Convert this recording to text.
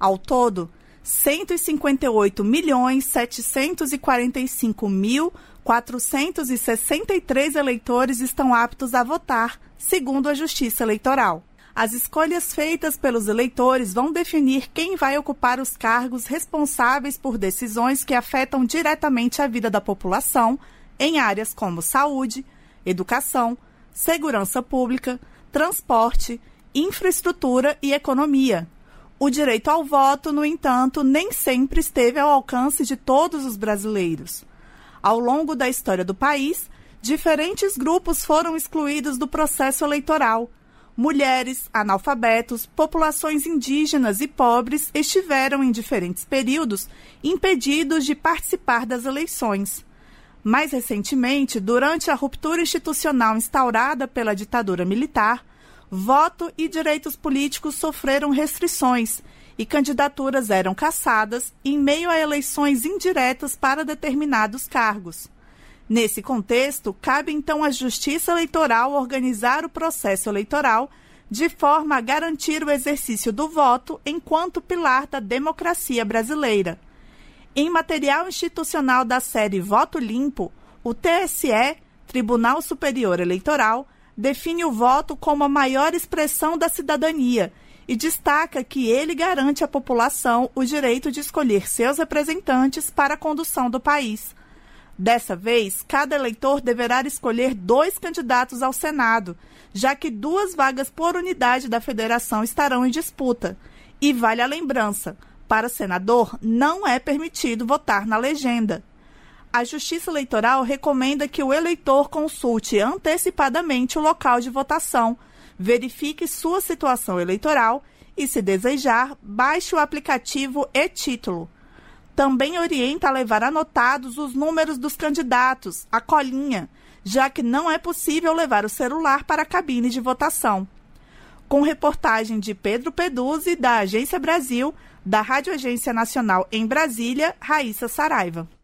Ao todo, 158.745.463 eleitores estão aptos a votar, segundo a Justiça Eleitoral. As escolhas feitas pelos eleitores vão definir quem vai ocupar os cargos responsáveis por decisões que afetam diretamente a vida da população em áreas como saúde, educação, segurança pública, transporte, infraestrutura e economia. O direito ao voto, no entanto, nem sempre esteve ao alcance de todos os brasileiros. Ao longo da história do país, diferentes grupos foram excluídos do processo eleitoral. Mulheres, analfabetos, populações indígenas e pobres estiveram, em diferentes períodos, impedidos de participar das eleições. Mais recentemente, durante a ruptura institucional instaurada pela ditadura militar, voto e direitos políticos sofreram restrições e candidaturas eram cassadas em meio a eleições indiretas para determinados cargos. Nesse contexto, cabe então à Justiça Eleitoral organizar o processo eleitoral de forma a garantir o exercício do voto enquanto pilar da democracia brasileira. Em material institucional da série Voto Limpo, o TSE, Tribunal Superior Eleitoral, define o voto como a maior expressão da cidadania e destaca que ele garante à população o direito de escolher seus representantes para a condução do país. Dessa vez, cada eleitor deverá escolher 2 candidatos ao Senado, já que 2 vagas por unidade da federação estarão em disputa. E vale a lembrança, para senador não é permitido votar na legenda. A Justiça Eleitoral recomenda que o eleitor consulte antecipadamente o local de votação, verifique sua situação eleitoral e, se desejar, baixe o aplicativo e-Título. Também orienta a levar anotados os números dos candidatos, a colinha, já que não é possível levar o celular para a cabine de votação. Com reportagem de Pedro Peduzzi, da Agência Brasil, da Rádio Agência Nacional em Brasília, Raíssa Saraiva.